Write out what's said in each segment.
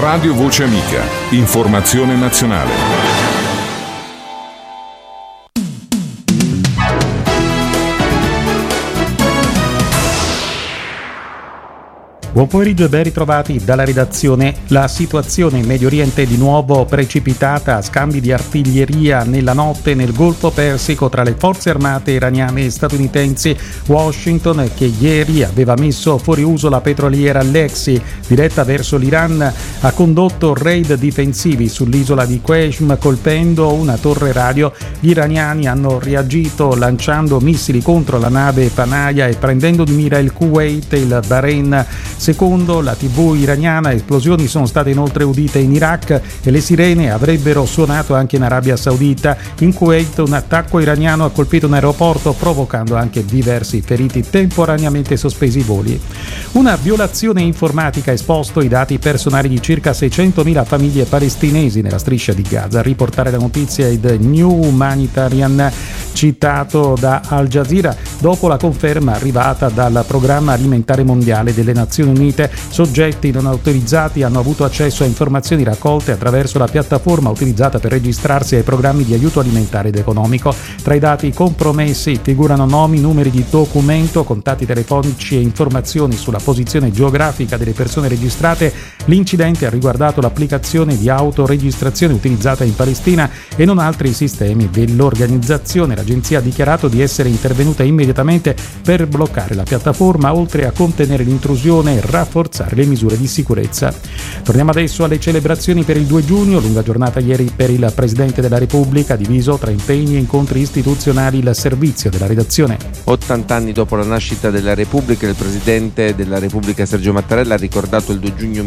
Radio Voce Amica. Informazione nazionale. Buon pomeriggio e ben ritrovati dalla redazione. La situazione in Medio Oriente è di nuovo precipitata, scambi di artiglieria nella notte nel Golfo Persico tra le forze armate iraniane e statunitensi. Washington, che ieri aveva messo fuori uso la petroliera Lexi diretta verso l'Iran, ha condotto raid difensivi sull'isola di Qeshm colpendo una torre radio. Gli iraniani hanno reagito lanciando missili contro la nave Panaia e prendendo di mira il Kuwait e il Bahrain. Secondo la TV iraniana, esplosioni sono state inoltre udite in Iraq e le sirene avrebbero suonato anche in Arabia Saudita. In Kuwait un attacco iraniano ha colpito un aeroporto provocando anche diversi feriti, temporaneamente sospesi i voli. Una violazione informatica ha esposto i dati personali di circa 600.000 famiglie palestinesi nella striscia di Gaza. A riportare la notizia è il New Humanitarian citato da Al Jazeera dopo la conferma arrivata dal Programma Alimentare Mondiale delle Nazioni Unite. Soggetti non autorizzati hanno avuto accesso a informazioni raccolte attraverso la piattaforma utilizzata per registrarsi ai programmi di aiuto alimentare ed economico. Tra i dati compromessi figurano nomi, numeri di documento, contatti telefonici e informazioni sulla posizione geografica delle persone registrate. L'incidente ha riguardato l'applicazione di autoregistrazione utilizzata in Palestina e non altri sistemi dell'organizzazione. L'agenzia ha dichiarato di essere intervenuta immediatamente per bloccare la piattaforma, oltre a contenere l'intrusione e rafforzare le misure di sicurezza. Torniamo adesso alle celebrazioni per il 2 giugno, lunga giornata ieri per il Presidente della Repubblica, diviso tra impegni e incontri istituzionali. Il servizio della redazione. 80 anni dopo la nascita della Repubblica, il Presidente della Repubblica Sergio Mattarella ha ricordato il 2 giugno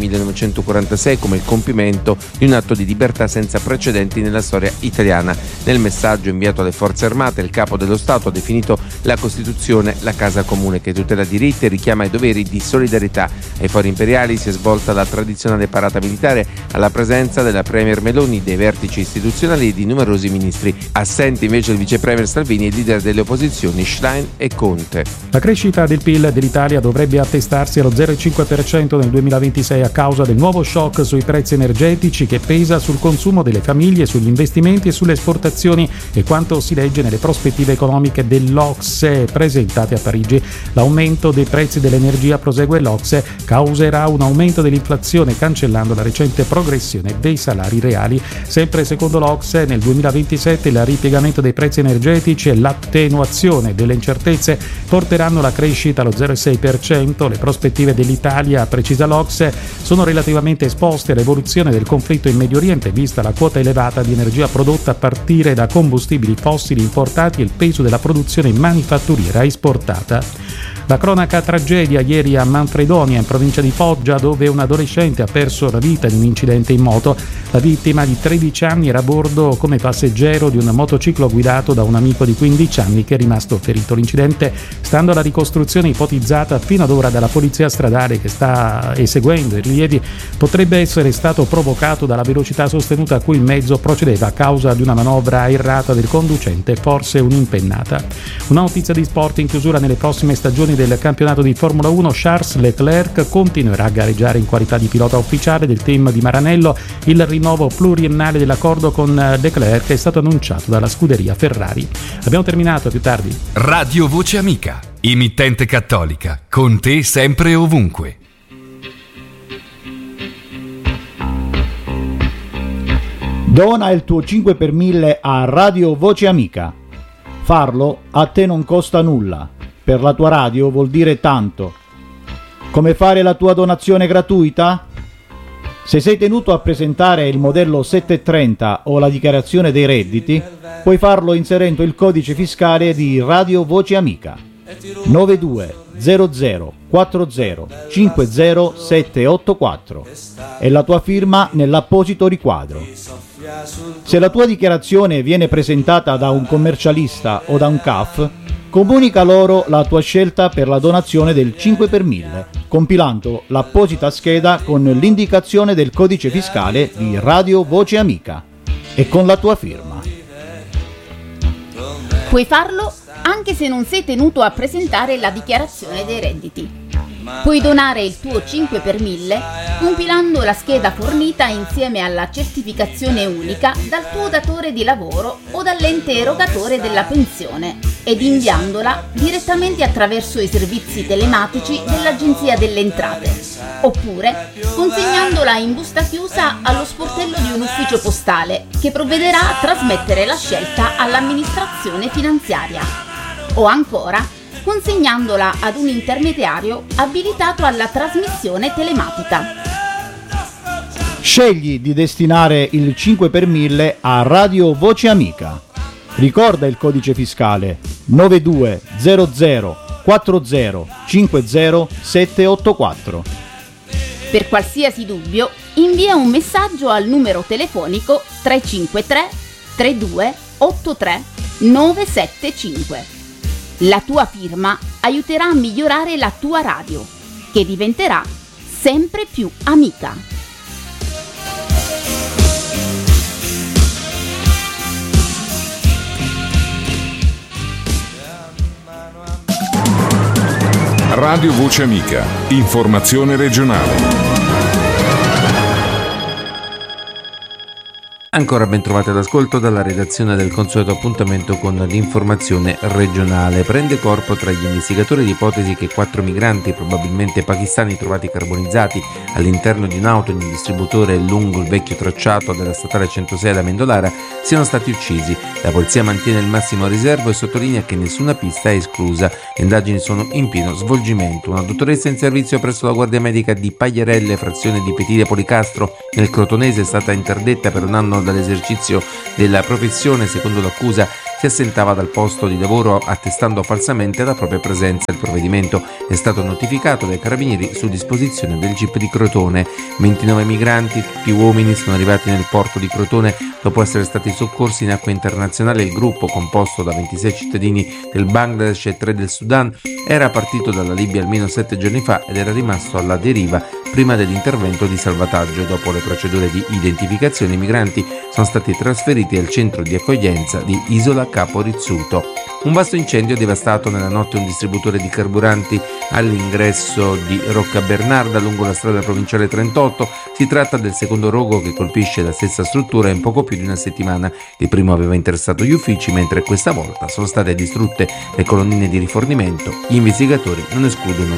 1946 come il compimento di un atto di libertà senza precedenti nella storia italiana. Nel messaggio inviato alle forze armate, il capo dello Stato ha definito la Costituzione la casa comune che tutela diritti e richiama i doveri di solidarietà. Ai fori imperiali si è svolta la tradizionale parata militare alla presenza della Premier Meloni, dei vertici istituzionali e di numerosi ministri. Assenti invece il vice premier Salvini e il leader delle opposizioni Schlein e Conte. La crescita del PIL dell'Italia dovrebbe attestarsi allo 0,5% nel 2026 a causa del nuovo shock sui prezzi energetici che pesa sul consumo delle famiglie, sugli investimenti e sulle esportazioni, e quanto si legge nelle prospettive economiche dell'Ocse presentate a Parigi. L'aumento dei prezzi dell'energia, prosegue l'Ocse, causerà un aumento dell'inflazione cancellando la recente progressione dei salari reali. Sempre secondo l'Ocse, nel 2027 il ripiegamento dei prezzi energetici e l'attenuazione delle incertezze porteranno la crescita allo 0,6%. Le prospettive dell'Italia, precisa l'Ocse, sono relativamente esposte all'evoluzione del conflitto in Medio Oriente, vista la quota elevata di energia prodotta a partire da combustibili fossili importati e il peso della produzione manifatturiera esportata. La cronaca tragedia ieri a Manfredonia, in provincia di Foggia, dove un adolescente ha perso la vita in un incidente in moto. La vittima di 13 anni era a bordo come passeggero di un motociclo guidato da un amico di 15 anni che è rimasto ferito. L'incidente, stando alla ricostruzione ipotizzata fino ad ora dalla polizia stradale che sta eseguendo i rilievi, potrebbe essere stato provocato dalla velocità sostenuta a cui il mezzo procedeva a causa di una manovra errata del conducente, forse un'impennata. Una notizia di sport in chiusura: nelle prossime stagioni del campionato di Formula 1 Charles Leclerc continuerà a gareggiare in qualità di pilota ufficiale del team di Maranello. Il rinnovo pluriennale dell'accordo con Leclerc è stato annunciato dalla scuderia Ferrari. Abbiamo terminato, più tardi. Radio Voce Amica, emittente cattolica, con te sempre e ovunque. Dona il tuo 5 per 1000 a Radio Voce Amica. Farlo a te non costa nulla. Per la tua radio vuol dire tanto. Come fare la tua donazione gratuita? Se sei tenuto a presentare il modello 730 o la dichiarazione dei redditi, puoi farlo inserendo il codice fiscale di Radio Voce Amica 9200 40 50 784 e la tua firma nell'apposito riquadro. Se la tua dichiarazione viene presentata da un commercialista o da un CAF, comunica loro la tua scelta per la donazione del 5 per 1000, compilando l'apposita scheda con l'indicazione del codice fiscale di Radio Voce Amica e con la tua firma. Puoi farlo anche se non sei tenuto a presentare la dichiarazione dei redditi. Puoi donare il tuo 5 per 1000 compilando la scheda fornita insieme alla certificazione unica dal tuo datore di lavoro o dall'ente erogatore della pensione ed inviandola direttamente attraverso i servizi telematici dell'Agenzia delle Entrate, oppure consegnandola in busta chiusa allo sportello di un ufficio postale che provvederà a trasmettere la scelta all'amministrazione finanziaria, o ancora consegnandola ad un intermediario abilitato alla trasmissione telematica. Scegli di destinare il 5 per 1000 a Radio Voce Amica. Ricorda il codice fiscale 9200 40 50 784. Per qualsiasi dubbio, invia un messaggio al numero telefonico 353 32 83 975. La tua firma aiuterà a migliorare la tua radio, che diventerà sempre più amica. Radio Voce Amica, informazione regionale. Ancora ben trovate all'ascolto dalla redazione del consueto appuntamento con l'informazione regionale. Prende corpo tra gli investigatori l'ipotesi che 4 migranti, probabilmente pakistani, trovati carbonizzati all'interno di un'auto in un distributore lungo il vecchio tracciato della statale 106 ad Amendolara, siano stati uccisi. La polizia mantiene il massimo riservo e sottolinea che nessuna pista è esclusa. Le indagini sono in pieno svolgimento. Una dottoressa in servizio presso la Guardia Medica di Paglierelle, frazione di Petire Policastro, nel Crotonese, è stata interdetta per un anno dall'esercizio della professione. Secondo l'accusa si assentava dal posto di lavoro attestando falsamente la propria presenza. Il provvedimento è stato notificato dai carabinieri su disposizione del GIP di Crotone. 29 migranti, tutti uomini, sono arrivati nel porto di Crotone dopo essere stati soccorsi in acqua internazionale. Il gruppo, composto da 26 cittadini del Bangladesh e 3 del Sudan, era partito dalla Libia almeno 7 giorni fa ed era rimasto alla deriva prima dell'intervento di salvataggio. Dopo le procedure di identificazione, i migranti sono stati trasferiti al centro di accoglienza di Isola Capo Rizzuto. Un vasto incendio ha devastato nella notte un distributore di carburanti all'ingresso di Roccabernarda lungo la strada provinciale 38. Si tratta del secondo rogo che colpisce la stessa struttura in poco più di una settimana. Il primo aveva interessato gli uffici, mentre questa volta sono state distrutte le colonnine di rifornimento. Gli investigatori non escludono